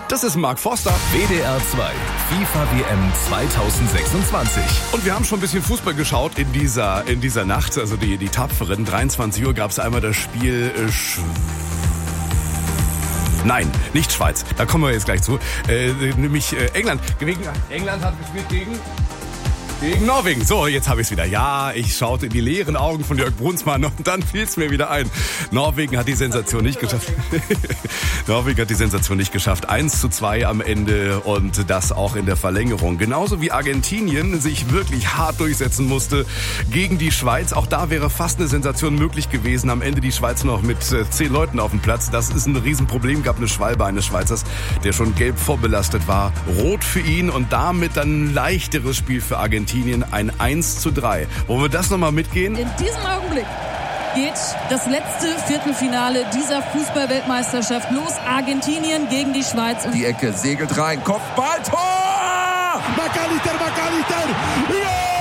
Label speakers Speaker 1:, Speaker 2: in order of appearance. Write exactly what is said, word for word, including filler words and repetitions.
Speaker 1: Das ist Mark Forster.
Speaker 2: W D R zwei, FIFA W M zweitausendsechsundzwanzig.
Speaker 1: Und wir haben schon ein bisschen Fußball geschaut in dieser, in dieser Nacht. Also die, die Tapferen. dreiundzwanzig Uhr gab es einmal das Spiel äh, Sch Nein, nicht Schweiz. Da kommen wir jetzt gleich zu. Äh, nämlich äh, England. Gegen, England hat gespielt gegen... Gegen Norwegen. So, jetzt habe ich es wieder. Ja, ich schaute in die leeren Augen von Jörg Brunsmann und dann fiel es mir wieder ein. Norwegen hat die Sensation nicht geschafft. Norwegen hat die Sensation nicht geschafft. eins zu zwei am Ende und das auch in der Verlängerung. Genauso wie Argentinien sich wirklich hart durchsetzen musste gegen die Schweiz. Auch da wäre fast eine Sensation möglich gewesen. Am Ende die Schweiz noch mit äh, zehn Leuten auf dem Platz. Das ist ein Riesenproblem. Gab eine Schwalbe eines Schweizers, der schon gelb vorbelastet war. Rot für ihn und damit dann ein leichteres Spiel für Argentinien. Ein eins zu drei. Wollen wir das nochmal mitgehen?
Speaker 3: In diesem Augenblick geht das letzte Viertelfinale dieser Fußball-Weltmeisterschaft los. Argentinien gegen die Schweiz.
Speaker 4: Die Ecke segelt rein. Kopfball, Tor!
Speaker 5: McAllister, McAllister! Ja!